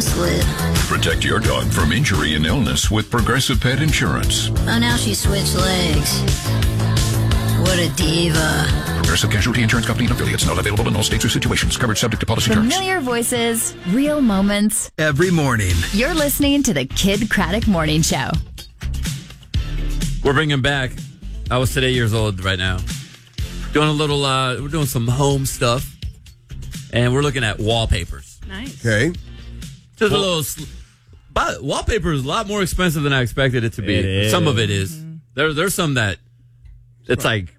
slip. Protect your dog from injury and illness with Progressive Pet Insurance. Oh, now she switched legs. What a diva. Progressive Casualty Insurance Company and affiliates. Not available in all states or situations. Covered subject to policy terms. Familiar voices, real moments. Every morning. You're listening to the Kid Craddock Morning Show. We're bringing back. I was today years old right now. Doing a little, we're doing some home stuff. And we're looking at wallpapers. Nice. Okay. Just a little. But wallpaper is a lot more expensive than I expected it to be. It is. Some of it is. There's some that it's like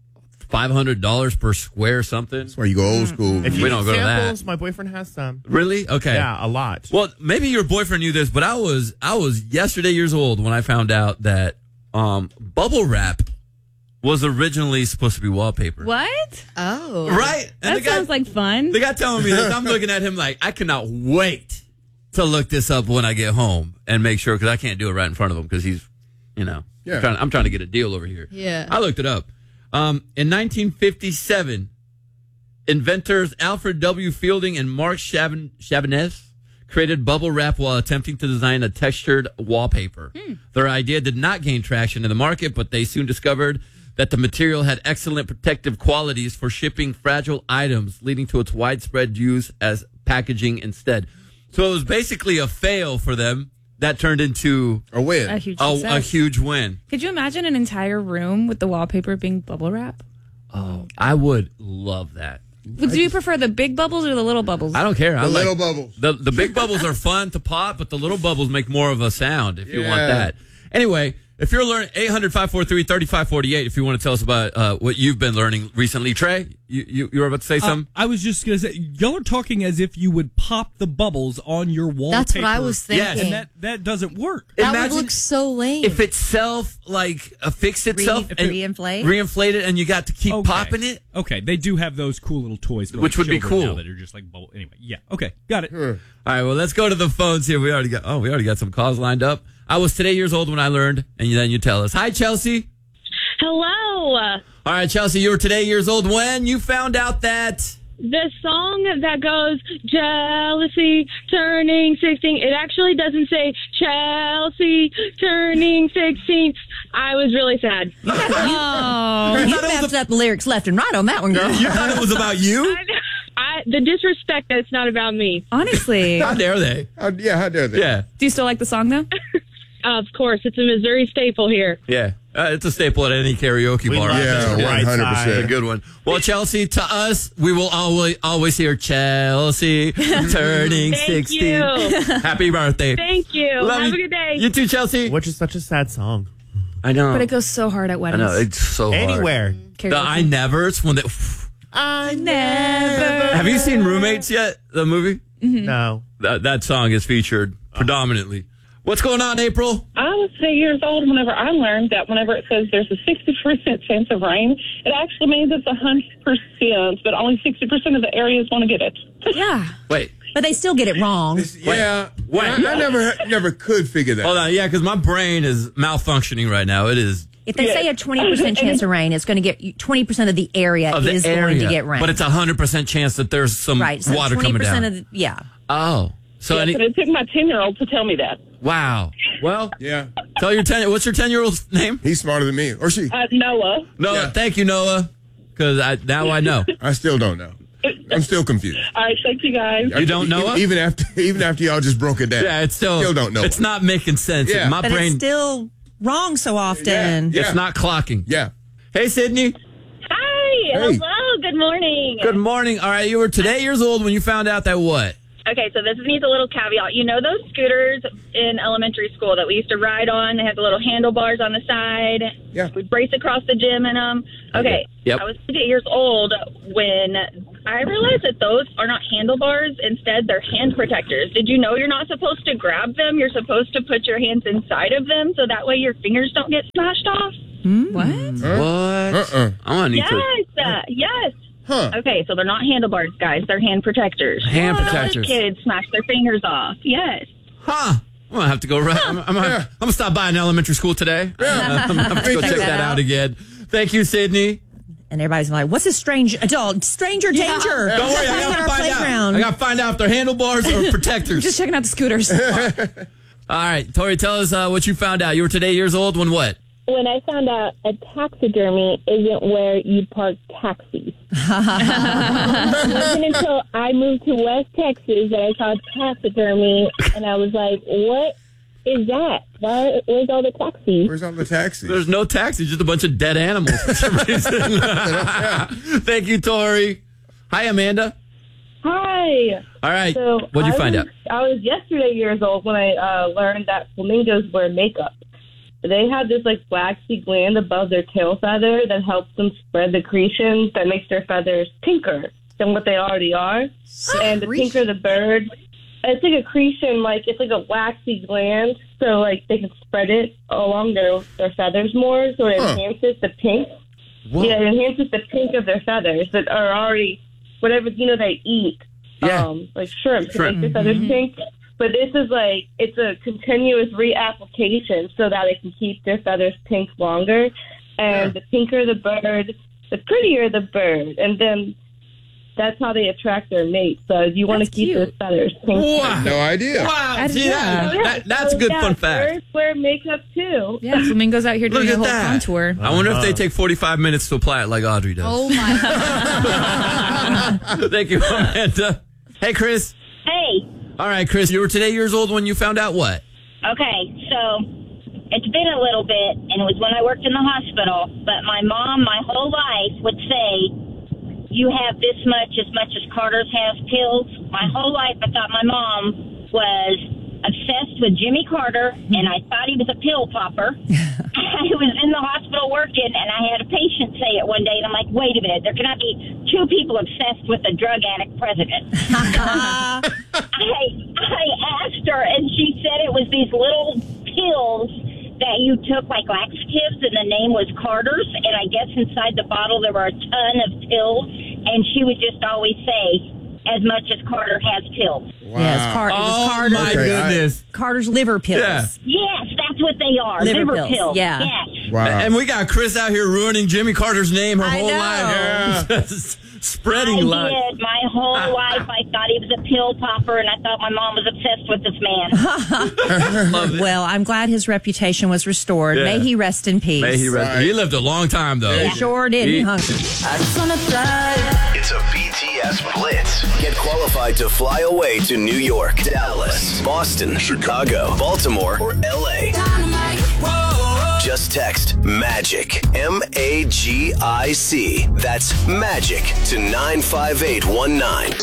$500 per square something. That's where you go old school. If you We don't need go to that. samples, my boyfriend has some. Really? Okay. Yeah, a lot. Well, maybe your boyfriend knew this, but I was yesterday years old when I found out that bubble wrap was originally supposed to be wallpaper. What? Oh. Right? And That sounds like fun. the guy telling me this, I'm looking at him like, I cannot wait to look this up when I get home and make sure, because I can't do it right in front of him because he's, Yeah. I'm trying to get a deal over here. Yeah. I looked it up. In 1957, inventors Alfred W. Fielding and Mark Chabannes created bubble wrap while attempting to design a textured wallpaper. Their idea did not gain traction in the market, but they soon discovered that the material had excellent protective qualities for shipping fragile items, leading to its widespread use as packaging instead. So it was basically a fail for them that turned into A win. A huge a success. huge win. Could you imagine an entire room with the wallpaper being bubble wrap? Oh, I would love that. Do you prefer the big bubbles or the little bubbles? I don't care. The little bubbles. The big bubbles are fun to pop, but the little bubbles make more of a sound if you want Yeah. that. Anyway, if you're learning 800-543-3548, if you want to tell us about what you've been learning recently. Trey, you were about to say something? I was just going to say, y'all are talking as if you would pop the bubbles on your wallpaper. That's what I was thinking. Yes. And that doesn't work. That Imagine would look so lame. if it fixed itself and Reinflate? and you got to keep Okay. popping it. Okay, they do have those cool little toys, for Which would be children cool. now that are just like bubble. Anyway, yeah. Okay, got it. All right, well, let's go to the phones here. We already got some calls lined up. I was today years old when I learned, and then you tell us. Hi, Chelsea. Hello. All right, Chelsea, you were today years old when you found out that... The song that goes, Jealousy turning 16, it actually doesn't say Chelsea turning 16. I was really sad. Oh, you messed up the lyrics left and right on that one, girl. You thought it was about you? The disrespect, that's not about me. Honestly. How dare they? How dare they? Yeah. Do you still like the song, though? Of course, it's a Missouri staple here. Yeah. It's a staple at any karaoke bar. love Yeah, the right 100%. side. A good one. Well, Chelsea, to us, we will always hear Chelsea turning Thank 16. you. Happy birthday. Thank you. Love Have you. a good day. You too, Chelsea. Which is such a sad song. I know. But it goes so hard at I weddings. know. It's so hard. Anywhere. The I Nevers, when they... I Never. Have you seen Roommates yet, the movie? No. That song is featured predominantly. What's going on, April? I was 8 years old whenever I learned that whenever it says there's a 60% chance of rain, it actually means it's 100%, but only 60% of the areas want to get it. Yeah. Wait. But they still get it wrong. Yeah. Wait. I never could figure that. Hold on. Yeah, because my brain is malfunctioning right now. It is. If they say a 20% chance of rain, it's going to get 20% of the area Of the is area, going to get rain. But it's 100% chance that there's some right. So water 20% coming down. of the, yeah. Oh. So Yes, but it took my 10-year-old to tell me that. wow. Well, Yeah. tell your 10. What's your 10-year-old's name? He's smarter than me. Or she. Noah. Noah. Yeah. Thank you, Noah. Because now I know. I still don't know. I'm still confused. All right, thank you guys. You don't know her? Even after y'all just broke it down. Yeah, it's still don't know. It's not making sense. Yeah. My But brain. it's still wrong so often. Yeah. It's not clocking. Yeah. Hey, Sydney. Hi. Hey. Hello. Good morning. Good morning. All right, you were today years old when you found out that what? Okay, so this needs a little caveat. You know those scooters in elementary school that we used to ride on? They had the little handlebars on the side. Yeah. We'd race across the gym in them. Okay. Yep. I was 8 years old when I realized that those are not handlebars. Instead, they're hand protectors. Did you know you're not supposed to grab them? You're supposed to put your hands inside of them so that way your fingers don't get smashed off? What? What? I'm gonna need to. Yes. Huh. Okay, so they're not handlebars, guys. They're hand protectors. Hand Those protectors. kids smash their fingers off. Yes. Huh. I'm gonna have to go right. I'm gonna stop by an elementary school today. I'm gonna have to go check that out again. Thank you, Sydney. And everybody's like, what's this strange adult? Stranger danger. Don't worry, I got to find out. I got to find out if they're handlebars or protectors. Just checking out the scooters. All right, Tori, tell us what you found out. You were today years old when what? When I found out a taxidermy isn't where you park taxis. It wasn't until I moved to West Texas that I saw taxidermy, and I was like, what is that? Where's all the taxis? Where's all the taxis? There's no taxis, just a bunch of dead animals for some reason. Thank you, Tori. Hi, Amanda. Hi. All right, So what'd you find out? I was yesterday years old when I learned that flamingos wear makeup. They have this like waxy gland above their tail feather that helps them spread the secretions that makes their feathers pinker than what they already are. And the pinker the bird, it's like a accretion, like it's like a waxy gland, so like they can spread it along their feathers more, so it enhances the pink. Whoa. Yeah, it enhances the pink of their feathers that are already whatever they eat. Yeah. Like shrimp to make their feathers pink. But this is like, it's a continuous reapplication so that it can keep their feathers pink longer. And the pinker the bird, the prettier the bird. And then that's how they attract their mate. So you want to keep their feathers pink. Wow. No idea. Wow. See, that's a good fun fact. Birds wear makeup too. Yeah, flamingos out here doing a whole contour. I wonder if they take 45 minutes to apply it like Audrey does. Oh, my God. Thank you, Amanda. Hey, Chris. Hey. All right, Chris, you were today years old when you found out what? Okay, so it's been a little bit, and it was when I worked in the hospital, but my mom, my whole life, would say, you have this much as Carter's has pills. My whole life, I thought my mom was obsessed with Jimmy Carter, and I thought he was a pill popper. I was in the hospital working, and I had a patient say it one day, and I'm like, wait a minute, there cannot be two people obsessed with a drug addict president. I asked her, and she said it was these little pills that you took like laxatives, and the name was Carter's, and I guess inside the bottle there were a ton of pills, and she would just always say, as much as Carter has pills. Wow. Yes, it was Carter's. My goodness. Carter's liver pills. Yeah. Yes, that's what they are. Liver Liver pills, yeah. Yes. Wow. And we got Chris out here ruining Jimmy Carter's name her whole life. Just spreading lies. I did. My whole life I thought he was a pill popper, and I thought my mom was obsessed with this man. Love it. Well, I'm glad his reputation was restored. Yeah. May he rest in peace. May he rest. He lived a long time, though. He sure did. He hung. It's a BTS Blitz. Get qualified to fly away to New York, Dallas, Boston, Chicago, Baltimore, or LA. Just text MAGIC, MAGIC. That's MAGIC to 95819.